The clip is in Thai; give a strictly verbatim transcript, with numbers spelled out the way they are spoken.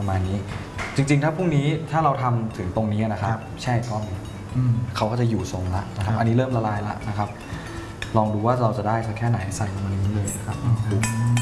ประมาณนี้จริงๆถ้าพรุ่งนี้ถ้าเราทำถึงตรงนี้นะครับแช่ก้อนเขาก็จะอยู่ทรงละนะครับอันนี้เริ่มละลายละนะครับลองดูว่าเราจะได้สักแค่ไหนใส่ลงมาในนี้เลยนะครับ